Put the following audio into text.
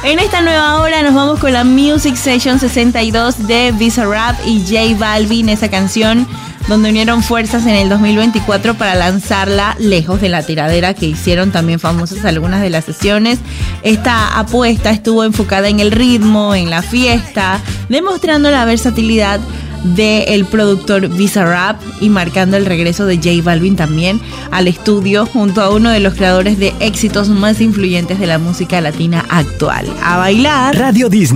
En esta nueva hora nos vamos con la Music Session 62 de Bizarrap y J Balvin, esa canción donde unieron fuerzas en el 2024 para lanzarla lejos de la tiradera que hicieron también famosas algunas de las sesiones. Esta apuesta estuvo enfocada en el ritmo, en la fiesta, demostrando la versatilidad del productor Bizarrap y marcando el regreso de J Balvin también al estudio junto a uno de los creadores de éxitos más influyentes de la música latina actual. A bailar. Radio Disney.